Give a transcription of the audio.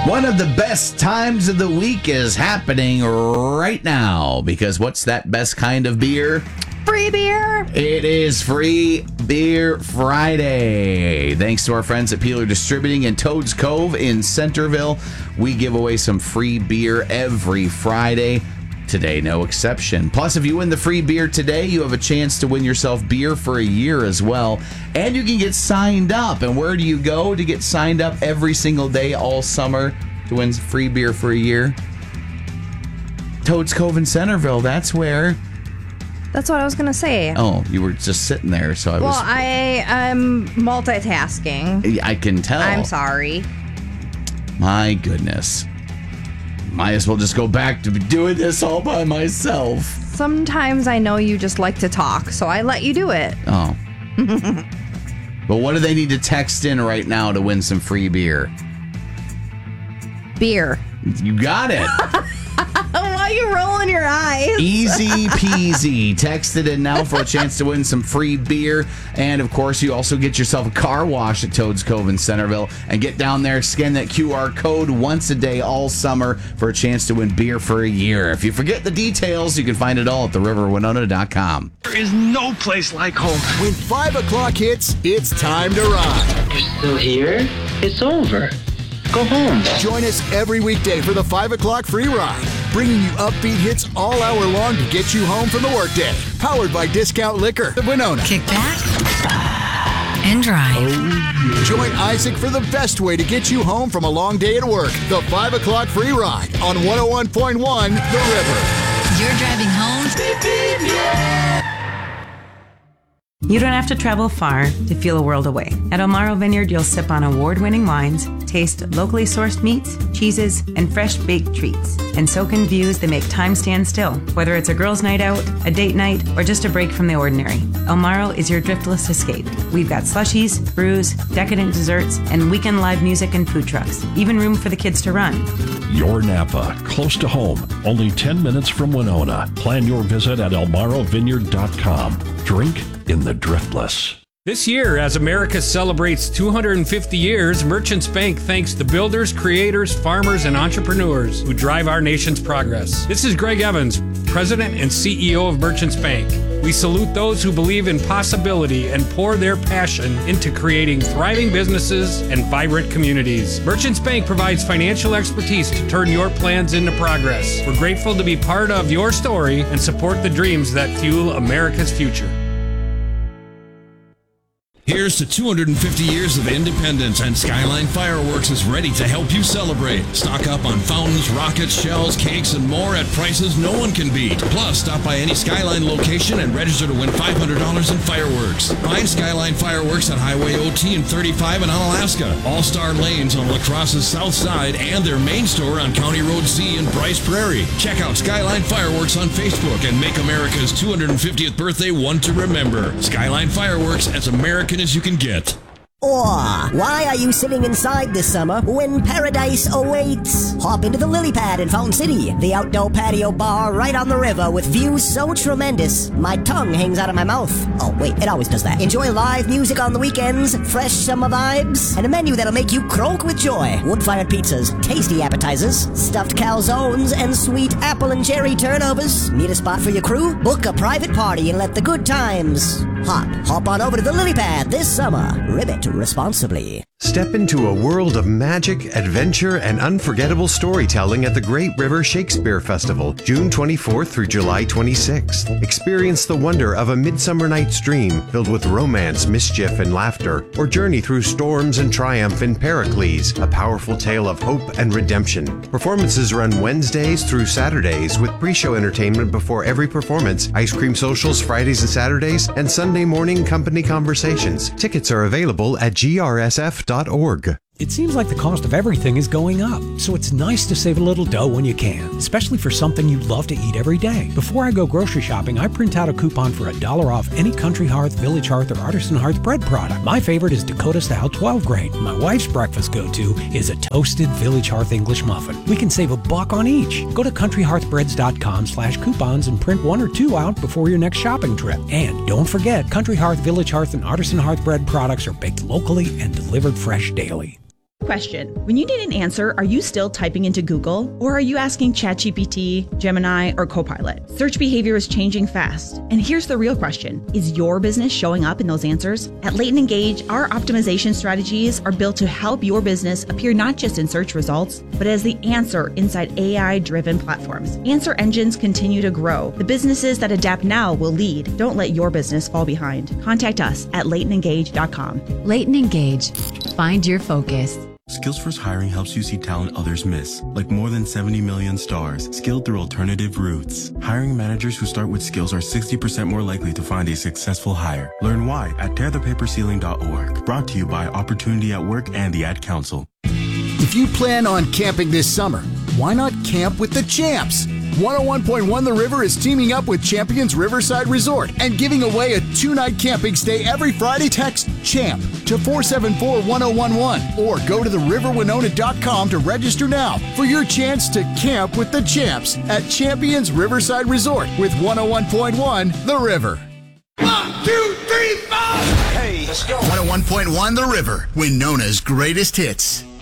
One of the best times of the week is happening right now because what's that best kind of beer? Free beer. It is Free Beer Friday. Thanks to our friends at Peeler Distributing in Toads Cove in Centerville. We give away some free beer every Friday. Today, no exception. Plus, if you win the free beer today, you have a chance to win yourself beer for a year as well. And you can get signed up. And where do you go to get signed up every single day all summer to win free beer for a year? Toads Cove in Centerville. That's where. That's what I was going to say. Oh, you were just sitting there, so I was... Well, I'm multitasking. I can tell. I'm sorry. My goodness. Might as well just go back to doing this all by myself. Sometimes I know you just like to talk, so I let you do it. Oh. But what do they need to text in right now to win some free beer? Beer. You got it. Why are you rolling your eyes? Easy peasy. Text it in now for a chance to win some free beer. And, of course, you also get yourself a car wash at Toads Cove in Centerville. And get down there, scan that QR code once a day all summer for a chance to win beer for a year. If you forget the details, you can find it all at theriverwinona.com. There is no place like home. When 5 o'clock hits, it's time to ride. You're still here? It's over. Go home. Join us every weekday for the 5 o'clock free ride, bringing you upbeat hits all hour long to get you home from the workday. Powered by Discount Liquor of Winona. Kick back and drive. Join Isaac for the best way to get you home from a long day at work. The 5 o'clock free ride on 101.1 The River. You're driving home. Beep, beep, yeah. You don't have to travel far to feel a world away. At Elmaro Vineyard, you'll sip on award-winning wines, taste locally sourced meats, cheeses, and fresh baked treats. And soak in views that make time stand still, whether it's a girls' night out, a date night, or just a break from the ordinary. Elmaro is your driftless escape. We've got slushies, brews, decadent desserts, and weekend live music and food trucks. Even room for the kids to run. Your Napa, close to home, only 10 minutes from Winona. Plan your visit at elmarovineyard.com. Drink in the driftless. This year, as America celebrates 250 years, Merchants Bank thanks the builders, creators, farmers, and entrepreneurs who drive our nation's progress. This is Greg Evans, President and CEO of Merchants Bank. We salute those who believe in possibility and pour their passion into creating thriving businesses and vibrant communities. Merchants Bank provides financial expertise to turn your plans into progress. We're grateful to be part of your story and support the dreams that fuel America's future. Here's to 250 years of independence, and Skyline Fireworks is ready to help you celebrate. Stock up on fountains, rockets, shells, cakes, and more at prices no one can beat. Plus, stop by any Skyline location and register to win $500 in fireworks. Find Skyline Fireworks on Highway OT and 35 in Alaska, All-Star Lanes on La Crosse's south side, and their main store on County Road C in Bryce Prairie. Check out Skyline Fireworks on Facebook and make America's 250th birthday one to remember. Skyline Fireworks, as American as you can get. Or, why are you sitting inside this summer when paradise awaits? Hop into the Lily Pad in Fountain City, the outdoor patio bar right on the river with views so tremendous, my tongue hangs out of my mouth. Oh, wait, it always does that. Enjoy live music on the weekends, fresh summer vibes, and a menu that'll make you croak with joy. Wood-fired pizzas, tasty appetizers, stuffed calzones, and sweet apple and cherry turnovers. Need a spot for your crew? Book a private party and let the good times hop on over to the Lily Pad this summer. Ribbit responsibly. Step into a world of magic, adventure, and unforgettable storytelling at the Great River Shakespeare Festival, June 24th through July 26th. Experience the wonder of A Midsummer Night's Dream, filled with romance, mischief, and laughter, or journey through storms and triumph in Pericles, a powerful tale of hope and redemption. Performances run Wednesdays through Saturdays, with pre-show entertainment before every performance, ice cream socials Fridays and Saturdays, and Sunday morning company conversations. Tickets are available at grsf.org. It seems like the cost of everything is going up, so it's nice to save a little dough when you can, especially for something you love to eat every day. Before I go grocery shopping, I print out a coupon for $1 off any Country Hearth, Village Hearth, or Artisan Hearth bread product. My favorite is Dakota Style 12 grain. My wife's breakfast go-to is a toasted Village Hearth English muffin. We can save $1 on each. Go to countryhearthbreads.com/coupons and print 1 or 2 out before your next shopping trip. And don't forget, Country Hearth, Village Hearth, and Artisan Hearth bread products are baked locally and delivered fresh daily. Question. When you need an answer, are you still typing into Google? Or are you asking ChatGPT, Gemini, or Copilot? Search behavior is changing fast. And here's the real question. Is your business showing up in those answers? At Leighton Engage, our optimization strategies are built to help your business appear not just in search results, but as the answer inside AI-driven platforms. Answer engines continue to grow. The businesses that adapt now will lead. Don't let your business fall behind. Contact us at LeightonEngage.com. Leighton Engage. Find your focus. Skillsforce Hiring helps you see talent others miss, like more than 70 million stars, skilled through alternative routes. Hiring managers who start with skills are 60% more likely to find a successful hire. Learn why at tearthepaperceiling.org. Brought to you by Opportunity at Work and the Ad Council. If you plan on camping this summer, why not camp with the champs? 101.1 The River is teaming up with Champions Riverside Resort and giving away a 2-night camping stay every Friday. Text CHAMP to 474-1011 or go to theriverwinona.com to register now for your chance to camp with the champs at Champions Riverside Resort with 101.1 The River. 1, 2, 3, 4! Hey, let's go. 101.1 The River, Winona's greatest hits.